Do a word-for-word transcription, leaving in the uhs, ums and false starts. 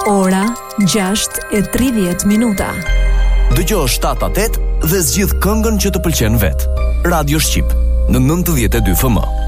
Ora gjashtë e tridhjetë minuta. Dëgjoj shtatë atet dhe zgjidh këngën që të pëlqen vet. Radio Shqip në nëntëdhjetë e dy F M.